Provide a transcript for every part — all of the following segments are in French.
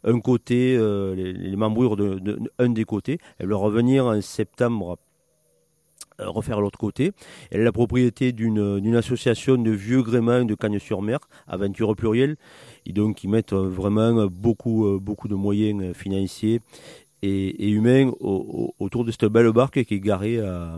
un côté, les membrures un des côtés. Elle va revenir en septembre refaire l'autre côté. Elle est la propriété d'une association de vieux gréments de Cagnes-sur-Mer, Aventure au pluriel, et donc ils mettent vraiment beaucoup de moyens financiers et humains autour de cette belle barque qui est garée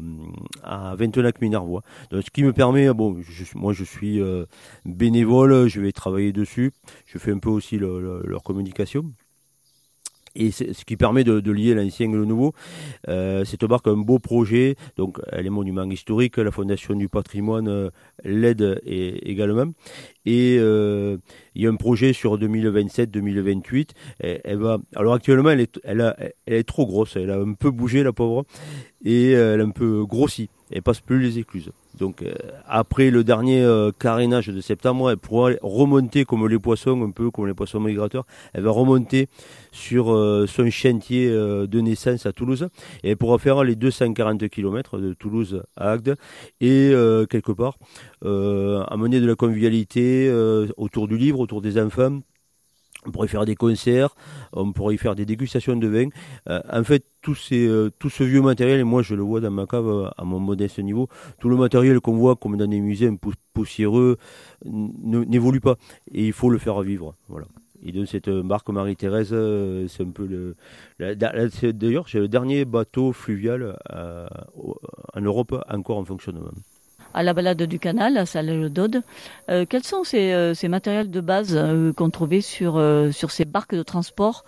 à Ventenac-Minervois. Donc, ce qui me permet, bon, moi je suis bénévole, je vais travailler dessus, je fais un peu aussi leur communication. Et c'est ce qui permet de lier l'ancien et le nouveau. Cette barque a un beau projet, donc elle est monument historique, la Fondation du patrimoine l'aide également. Et il y a un projet sur 2027-2028. Elle va, alors actuellement, elle est trop grosse, elle a un peu bougé la pauvre, et elle a un peu grossi. Elle passe plus les écluses. Donc après le dernier carénage de septembre, elle pourra remonter comme les poissons, un peu comme les poissons migrateurs. Elle va remonter sur son chantier de naissance à Toulouse et elle pourra faire les 240 km de Toulouse à Agde et quelque part amener de la convivialité autour du livre, autour des enfants. On pourrait faire des concerts, on pourrait y faire des dégustations de vin. En fait, tout ce vieux matériel, et moi je le vois dans ma cave à mon modeste niveau, tout le matériel qu'on voit comme dans des musées un peu poussiéreux n'évolue pas. Et il faut le faire vivre. Voilà. Et donc cette barque Marie-Thérèse, c'est un peu d'ailleurs, c'est le dernier bateau fluvial en Europe encore en fonctionnement. À la balade du canal, à Salles-le-Dode. Quels sont ces matériels de base qu'on trouvait sur ces barques de transport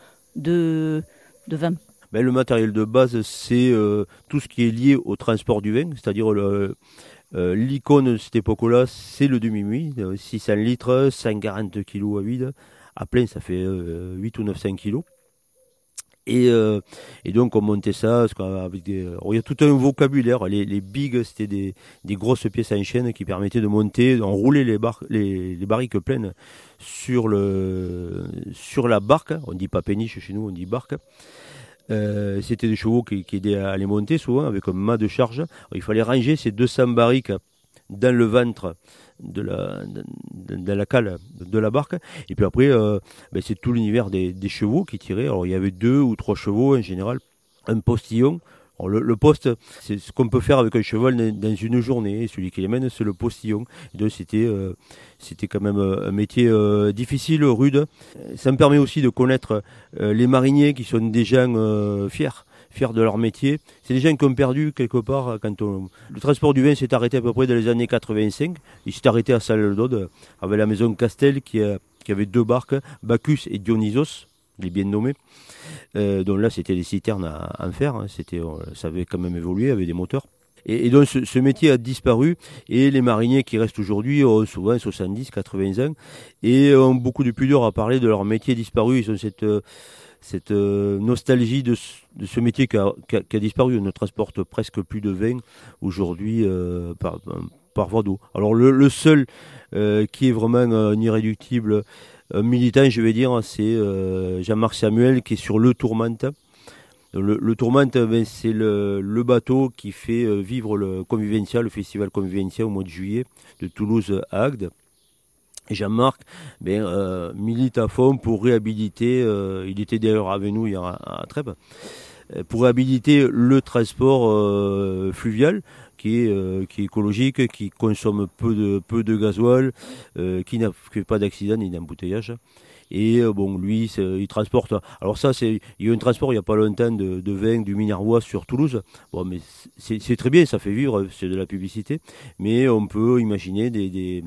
de vin? Ben, le matériel de base, c'est tout ce qui est lié au transport du vin, c'est-à-dire l'icône de cette époque-là, c'est le demi-muit, 600 litres, 140 kilos à vide. À plein, ça fait 8 ou 900 kilos. Et donc on montait ça avec alors, il y a tout un vocabulaire. Les bigs, c'était des grosses pièces en chaîne qui permettaient de monter, d'enrouler les barriques pleines sur la barque. On dit pas péniche chez nous, on dit barque. C'était des chevaux qui aidaient à les monter souvent avec un mât de charge. Alors, il fallait ranger ces 200 barriques dans le ventre de la cale de la barque. Et puis après, c'est tout l'univers des chevaux qui tiraient. Alors il y avait 2 ou 3 chevaux en général, un postillon. Alors, le poste, c'est ce qu'on peut faire avec un cheval dans une journée. Et celui qui les mène, c'est le postillon. Et donc c'était quand même un métier difficile, rude. Ça me permet aussi de connaître les mariniers qui sont des gens fiers de leur métier. C'est des gens qui ont perdu quelque part le transport du vin s'est arrêté à peu près dans les années 85. Il s'est arrêté à Salles-le-Dode avec la maison Castel qui avait 2 barques, Bacchus et Dionysos, il est bien nommé. Donc là, c'était des citernes en fer. Hein. Ça avait quand même évolué avec des moteurs. Et donc ce métier a disparu et les mariniers qui restent aujourd'hui ont souvent 70, 80 ans et ont beaucoup de pudeur à parler de leur métier disparu. Ils ont cette nostalgie de ce métier qui a disparu. On ne transporte presque plus de vin aujourd'hui par voie d'eau. Alors le seul qui est vraiment irréductible militant, je vais dire, c'est Jean-Marc Samuel qui est sur le Tourmente. Le Tourmente, c'est le bateau qui fait vivre le festival convivientiel au mois de juillet de Toulouse à Agde. Et Jean-Marc milite à fond pour réhabiliter, il était d'ailleurs avec nous hier à Trèbes, pour réhabiliter le transport fluvial qui est écologique, qui consomme peu de gasoil, qui n'a fait pas d'accident ni d'embouteillage. Et lui, il transporte. Alors ça, il y a eu un transport il n'y a pas longtemps de vin du Minervois sur Toulouse. Bon, mais c'est très bien, ça fait vivre, c'est de la publicité. Mais on peut imaginer des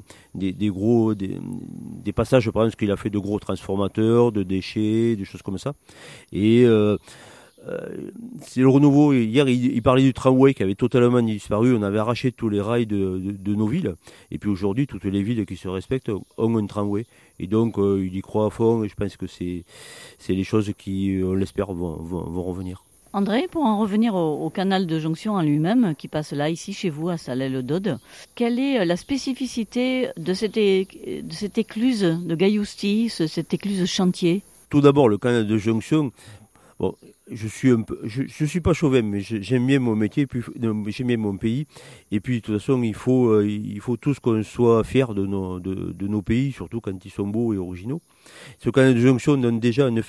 passages, par exemple, ce qu'il a fait de gros transformateurs, de déchets, des choses comme ça. Et c'est le renouveau. Hier, il parlait du tramway qui avait totalement disparu. On avait arraché tous les rails de nos villes. Et puis aujourd'hui, toutes les villes qui se respectent ont un tramway. Et donc, il y croit à fond. Et je pense que c'est les choses qui, on l'espère, vont revenir. André, pour en revenir au canal de jonction en lui-même, qui passe là, ici, chez vous, à Salles-le-Dode, quelle est la spécificité de cette écluse de Gaillousti, cette écluse chantier? Tout d'abord, le canal de jonction. Bon, je suis pas chauvin, mais j'aime bien mon métier, puis j'aime bien mon pays. Et puis de toute façon, il faut tous qu'on soit fiers de nos pays, surtout quand ils sont beaux et originaux. Ce canal de jonction donne déjà une